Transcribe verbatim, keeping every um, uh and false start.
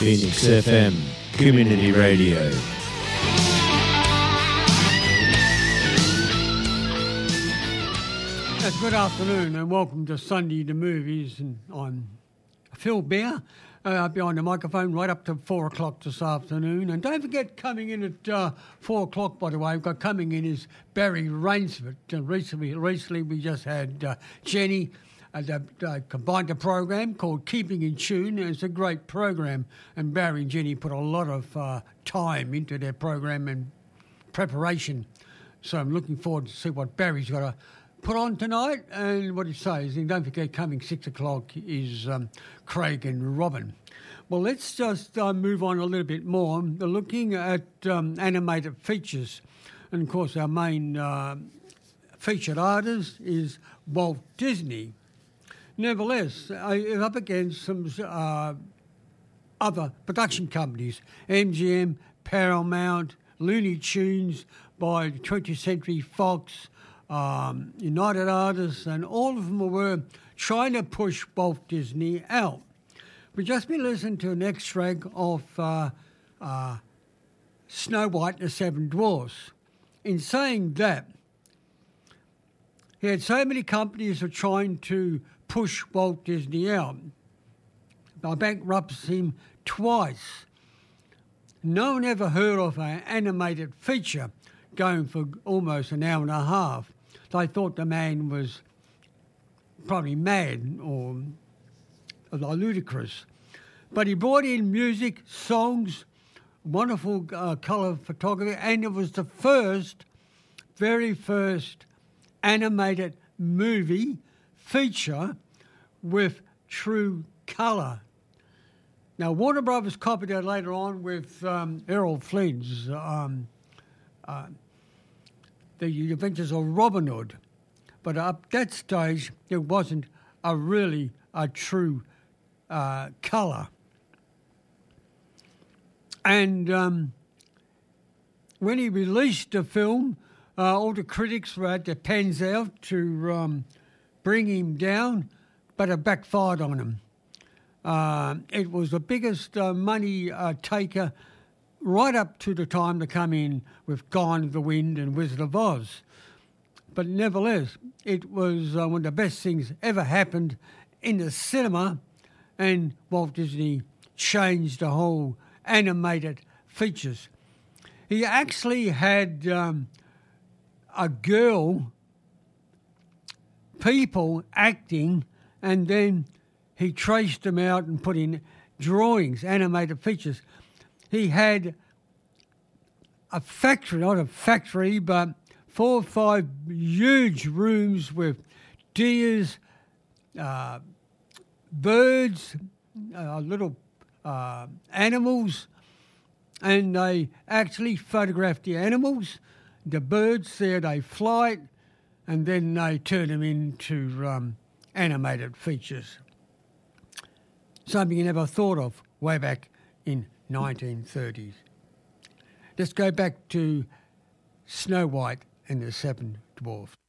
Phoenix F M, Community Radio. Yes, good afternoon and welcome to Sunday the Movies. And I'm Phil Bear, uh, behind the microphone right up to four o'clock this afternoon. And don't forget, coming in at uh, four o'clock, by the way, we've got coming in is Barry Rainsford. Uh, recently, recently we just had uh, Jenny. Uh, they, uh, combined a program called Keeping in Tune, and it's a great program. And Barry and Jenny put a lot of uh, time into their program and preparation. So I'm looking forward to see what Barry's got to put on tonight. And what he says, and don't forget, coming six o'clock is um, Craig and Robin. Well, let's just uh, move on a little bit more. We're looking at um, animated features. And, of course, our main uh, featured artist is Walt Disney. Nevertheless, I'm up against some uh, other production companies, M G M, Paramount, Looney Tunes by twentieth Century Fox, um, United Artists, and all of them were trying to push Walt Disney out. We've just been listening to an extract of uh, uh, Snow White and the Seven Dwarfs. In saying that, he had so many companies who were trying to push Walt Disney out. They bankrupted him twice. No one ever heard of an animated feature going for almost an hour and a half. They thought the man was probably mad or ludicrous. But he brought in music, songs, wonderful uh, colour photography, and it was the first, very first animated movie feature with true colour. Now, Warner Brothers copied that later on with um, Errol Flynn's um, uh, The Adventures of Robin Hood. But up that stage, it wasn't a really a true uh, colour. And um, when he released the film, uh, all the critics were at their pens out to um, bring him down, but it backfired on him. Uh, it was the biggest uh, money uh, taker right up to the time to come in with Gone with the Wind and Wizard of Oz. But nevertheless, it was uh, one of the best things ever happened in the cinema, and Walt Disney changed the whole animated features. He actually had um, a girl, people acting, and then he traced them out and put in drawings, animated features. He had a factory, not a factory, but four or five huge rooms with deers, uh, birds, uh, little uh, animals, and they actually photographed the animals, the birds there, they fly, and then they turn them into um, animated features. Something you never thought of way back in nineteen thirties. Let's go back to Snow White and the Seven Dwarfs.